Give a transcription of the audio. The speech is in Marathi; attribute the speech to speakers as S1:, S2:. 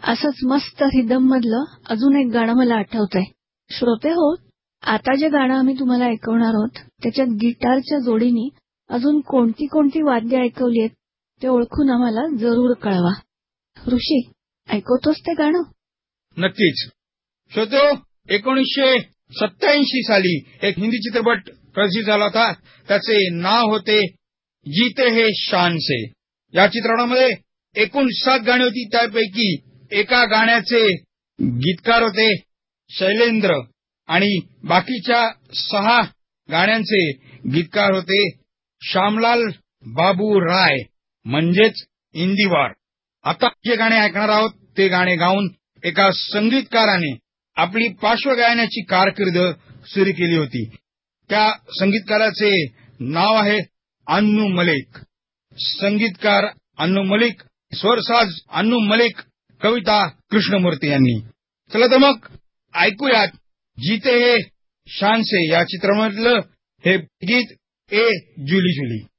S1: असंच मस्त रिदम मधलं अजून एक गाणं मला आठवतंय. श्रोते हो, आता जे गाणं आम्ही तुम्हाला ऐकवणार आहोत त्याच्यात गिटारच्या जोडीने अजून कोणती कोणती वाद्य ऐकवली आहेत ते ओळखून आम्हाला जरूर कळवा. ऋषी, ऐकवतोस ते गाणं?
S2: नक्कीच. श्रोतो, 1987 साली एक हिंदी चित्रपट प्रदर्शित झाला होता. त्याचे नाव होते जीते है शान से. या चित्रपटामध्ये एकूण 7 गाणी होती. त्यापैकी एका गाण्याचे गीतकार होते शैलेंद्र आणि बाकीच्या 6 गाण्यांचे गीतकार होते श्यामलाल बाबू राय म्हणजेच इंदिवार. आता जे गाणे ऐकणार आहोत ते गाणे गाऊन एका संगीतकाराने आपली पार्श्वगायनाची कारकीर्द सुरू केली होती. त्या संगीतकाराचे नाव आहे अन्नू मलिक. संगीतकार अन्नू मलिक, स्वरसाज अन्नू मलिक, कविता कृष्णमूर्ती यांनी. चला तर मग ऐकूयात जीते हे शान से या चित्रपटातलं हे गीत ए जुली जुली.